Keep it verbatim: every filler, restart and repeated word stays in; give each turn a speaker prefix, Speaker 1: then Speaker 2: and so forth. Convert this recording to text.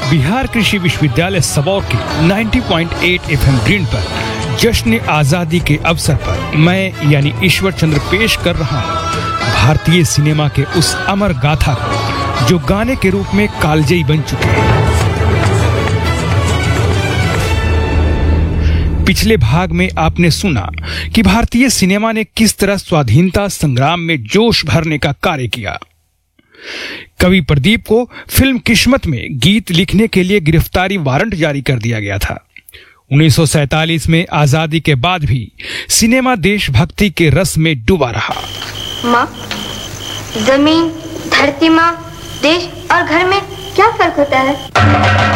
Speaker 1: बिहार कृषि विश्वविद्यालय सबौर के नब्बे पॉइंट आठ एफएम ग्रीन पर जश्न आजादी के अवसर पर मैं यानी ईश्वर चंद्र पेश कर रहा हूँ भारतीय सिनेमा के उस अमर गाथा को जो गाने के रूप में कालजयी बन चुके हैं। पिछले भाग में आपने सुना कि भारतीय सिनेमा ने किस तरह स्वाधीनता संग्राम में जोश भरने का कार्य किया। कवि प्रदीप को फिल्म किस्मत में गीत लिखने के लिए गिरफ्तारी वारंट जारी कर दिया गया था। उन्नीस सौ सैंतालीस में आजादी के बाद भी सिनेमा देशभक्ति के रस में डूबा रहा।
Speaker 2: माँ, जमीन, धरती माँ, देश और घर में क्या फर्क होता है?